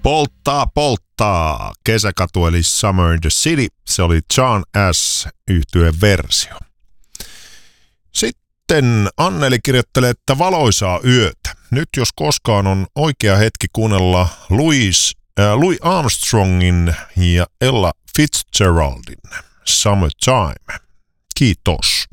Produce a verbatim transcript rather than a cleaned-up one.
Polttaa, polttaa. Kesäkatu eli Summer in the City. Se oli John S. -yhtyeen versio. Sitten Anneli kirjoittelee, että valoisaa yötä. Nyt jos koskaan on oikea hetki kuunnella Louis, äh, Louis Armstrongin ja Ella Fitzgeraldin Summertime. Kiitos.